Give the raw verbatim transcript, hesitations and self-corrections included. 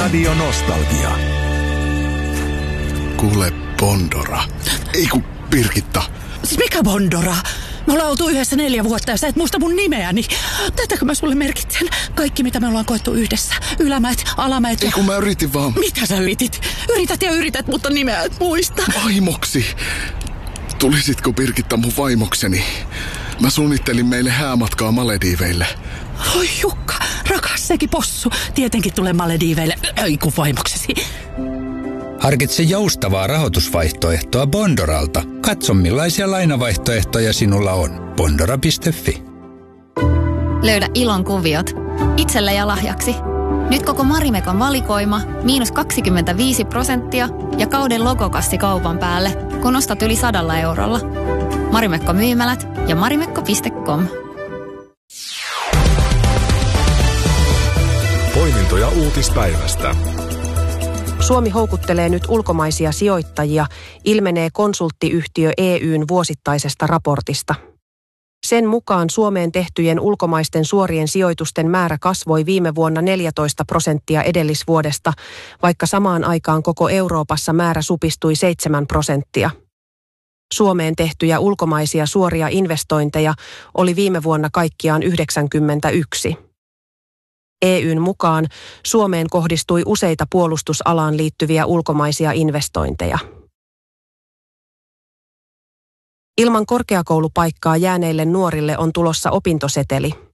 Radio Nostalgia. Kuule, Bondora. Ei kun Birgitta. Mikä Bondora? Me ollaan oltu yhdessä neljä vuotta ja sä et muista mun nimeäni. Tätäkö mä sulle merkitsen? Kaikki, mitä me ollaan koettu yhdessä. Ylämäet, alamäet ja... Ei kun mä yritin vaan... Mitä sä yritit? Yrität ja yrität, mutta nimeä et muista. Vaimoksi. Tulisitko, Birgitta, mun vaimokseni? Mä suunnittelin meille häämatkaa Malediiveille. Oi Jukka, rakas sekin possu. Tietenkin tulee Malediiveille. Ei kun vaimoksesi. Harkitse joustavaa rahoitusvaihtoehtoa Bondoralta. Katso millaisia lainavaihtoehtoja sinulla on. Bondora piste fi. Löydä ilon kuviot. Itselle ja lahjaksi. Nyt koko Marimekon valikoima, miinus kaksikymmentäviisi prosenttia ja kauden logokassi kaupan päälle, kun ostat yli sadalla eurolla. Marimekko myymälät ja marimekko piste com. Poimintoja uutispäivästä. Suomi houkuttelee nyt ulkomaisia sijoittajia, ilmenee konsulttiyhtiö E Y:n vuosittaisesta raportista. Sen mukaan Suomeen tehtyjen ulkomaisten suorien sijoitusten määrä kasvoi viime vuonna neljätoista prosenttia edellisvuodesta, vaikka samaan aikaan koko Euroopassa määrä supistui seitsemän prosenttia. Suomeen tehtyjä ulkomaisia suoria investointeja oli viime vuonna kaikkiaan yhdeksänkymmentäyksi. E Y:n mukaan Suomeen kohdistui useita puolustusalaan liittyviä ulkomaisia investointeja. Ilman korkeakoulupaikkaa jääneille nuorille on tulossa opintoseteli.